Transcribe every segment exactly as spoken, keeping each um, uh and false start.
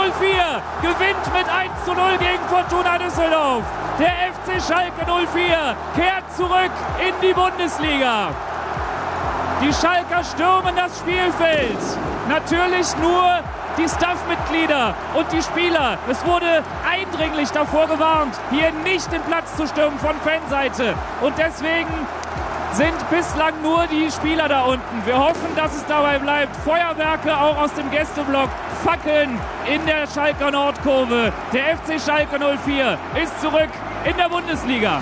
null vier gewinnt mit eins zu null gegen Fortuna Düsseldorf. Der F C Schalke null vier kehrt zurück in die Bundesliga. Die Schalker stürmen das Spielfeld. Natürlich nur die Staffmitglieder und die Spieler. Es wurde eindringlich davor gewarnt, hier nicht den Platz zu stürmen von Fanseite. Und deswegen sind bislang nur die Spieler da unten. Wir hoffen, dass es dabei bleibt. Feuerwerke auch aus dem Gästeblock. Fackeln in der Schalker Nordkurve. Der F C Schalke null vier ist zurück in der Bundesliga.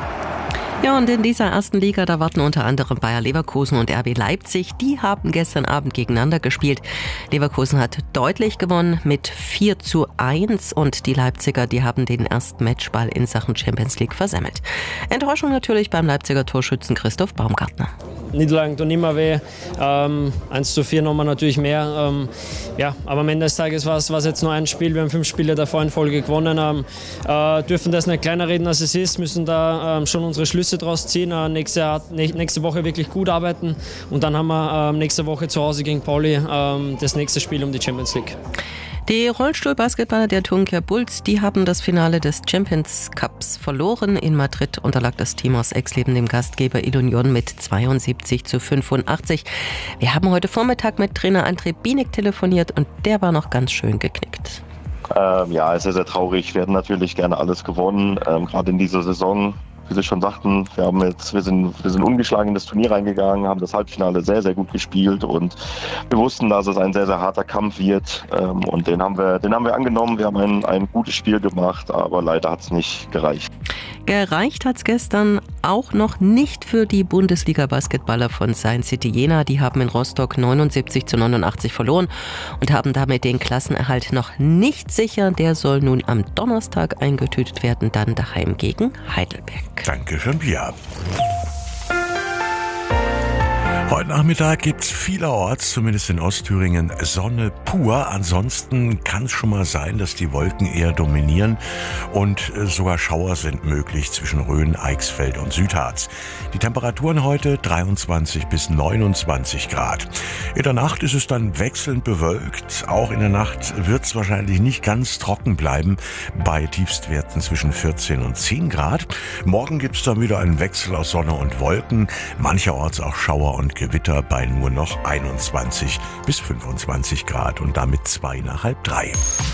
Ja, und in dieser ersten Liga, da warten unter anderem Bayer Leverkusen und R B Leipzig. Die haben gestern Abend gegeneinander gespielt. Leverkusen hat deutlich gewonnen mit vier zu eins und die Leipziger, die haben den ersten Matchball in Sachen Champions League versemmelt. Enttäuschung natürlich beim Leipziger Torschützen Christoph Baumgartner. Niederlagen tun immer weh. Ähm, eins zu vier nochmal natürlich mehr. Ähm, ja, aber am Ende des Tages war es jetzt nur ein Spiel. Wir haben fünf Spiele davor in Folge gewonnen. Ähm, äh, dürfen das nicht kleiner reden, als es ist. Müssen da ähm, schon unsere Schlüsse draus ziehen. Äh, nächste, nächste Woche wirklich gut arbeiten. Und dann haben wir äh, nächste Woche zu Hause gegen Pauli äh, das nächste Spiel um die Champions League. Die Rollstuhlbasketballer der Turnier Bulls, die haben das Finale des Champions Cups verloren. In Madrid unterlag das Team aus Exleben dem Gastgeber Ilunion mit zweiundsiebzig zu fünfundachtzig. Wir haben heute Vormittag mit Trainer André Bienek telefoniert und der war noch ganz schön geknickt. Ähm, ja, sehr, sehr traurig. Wir hätten natürlich gerne alles gewonnen, ähm, gerade in dieser Saison. Wie Sie schon sagten, wir, haben jetzt, wir, sind, wir sind ungeschlagen in das Turnier reingegangen, haben das Halbfinale sehr, sehr gut gespielt und wir wussten, dass es ein sehr, sehr harter Kampf wird ähm, und den haben, wir, den haben wir angenommen. Wir haben ein, ein gutes Spiel gemacht, aber leider hat es nicht gereicht. Gereicht hat es gestern auch noch nicht für die Bundesliga-Basketballer von Science City Jena. Die haben in Rostock neunundsiebzig zu neunundachtzig verloren und haben damit den Klassenerhalt noch nicht sicher. Der soll nun am Donnerstag eingetütet werden, dann daheim gegen Heidelberg. Dankeschön, Pia. Heute Nachmittag gibt es vielerorts, zumindest in Ostthüringen, Sonne pur. Ansonsten kann es schon mal sein, dass die Wolken eher dominieren und sogar Schauer sind möglich zwischen Rhön, Eichsfeld und Südharz. Die Temperaturen heute dreiundzwanzig bis neunundzwanzig Grad. In der Nacht ist es dann wechselnd bewölkt. Auch in der Nacht wird es wahrscheinlich nicht ganz trocken bleiben, bei Tiefstwerten zwischen vierzehn und zehn Grad. Morgen gibt es dann wieder einen Wechsel aus Sonne und Wolken, mancherorts auch Schauer und Gewitter bei nur noch einundzwanzig bis fünfundzwanzig Grad und damit zwei nach halb drei.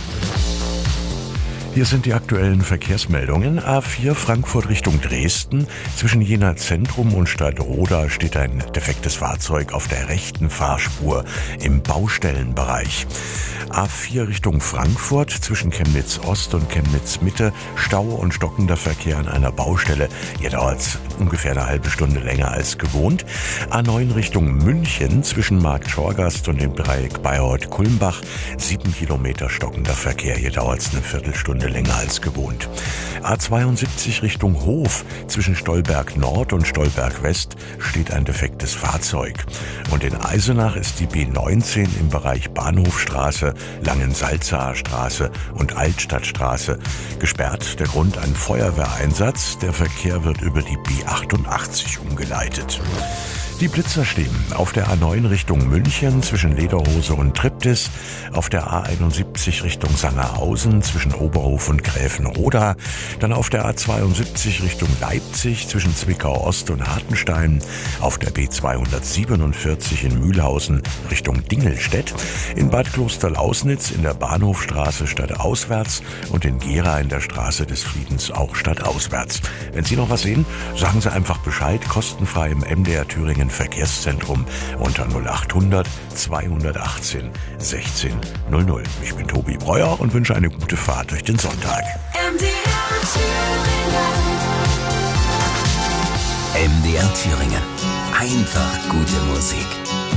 Hier sind die aktuellen Verkehrsmeldungen. A vier Frankfurt Richtung Dresden. Zwischen Jena Zentrum und Stadtroda steht ein defektes Fahrzeug auf der rechten Fahrspur im Baustellenbereich. A vier Richtung Frankfurt. Zwischen Chemnitz Ost und Chemnitz Mitte Stau und stockender Verkehr an einer Baustelle. Hier dauert es ungefähr eine halbe Stunde länger als gewohnt. A neun Richtung München. Zwischen Markt Schorgast und dem Dreieck Bayreuth-Kulmbach. Sieben Kilometer stockender Verkehr. Hier dauert es eine Viertelstunde länger als gewohnt. A zweiundsiebzig Richtung Hof. Zwischen Stolberg Nord und Stolberg West steht ein defektes Fahrzeug. Und in Eisenach ist die B neunzehn im Bereich Bahnhofstraße, Langensalzaer Straße und Altstadtstraße gesperrt. Der Grund ein Feuerwehreinsatz. Der Verkehr wird über die B achtundachtzig umgeleitet. Die Blitzer stehen auf der A neun Richtung München zwischen Lederhose und Triptis, auf der A einundsiebzig Richtung Sangerhausen zwischen Oberhof und Gräfenroda, dann auf der A zweiundsiebzig Richtung Leipzig zwischen Zwickau Ost und Hartenstein, auf der B zweihundertsiebenundvierzig in Mühlhausen Richtung Dingelstedt, in Bad Klosterlausnitz in der Bahnhofstraße stadtauswärts und in Gera in der Straße des Friedens auch stadtauswärts. Wenn Sie noch was sehen, sagen Sie einfach Bescheid, kostenfrei im M D R Thüringen Verkehrszentrum unter null achthundert zweihundertachtzehn sechzehn null null. Ich bin Tobi Breuer und wünsche eine gute Fahrt durch den Sonntag. M D R Thüringen. M D R Thüringen. Einfach gute Musik.